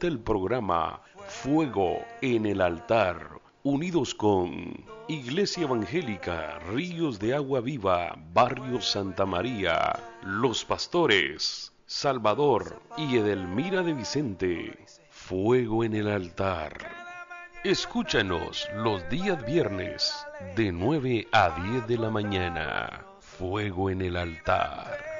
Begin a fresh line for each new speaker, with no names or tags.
presenta el programa Fuego en el Altar, unidos con Iglesia Evangélica Ríos de Agua Viva, Barrio Santa María, Los Pastores, Salvador y Edelmira de Vicente. Fuego en el Altar. Escúchanos los días viernes de 9 a 10 de la mañana. Fuego en el Altar.